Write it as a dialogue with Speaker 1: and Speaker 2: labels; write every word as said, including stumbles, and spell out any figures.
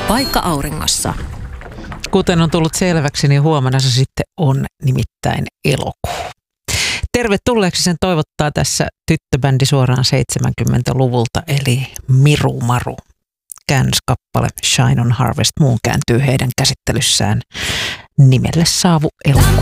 Speaker 1: Paikka auringossa.
Speaker 2: Kuten on tullut selväksi, niin huomenna se sitten on nimittäin elokuu. Tervetulleeksi sen toivottaa tässä tyttöbändi suoraan seitsemänkymmentäluvulta, eli Miru Maru. Käännöskappale Shine on Harvest Moon kääntyy heidän käsittelyssään nimelle saavu elokuu.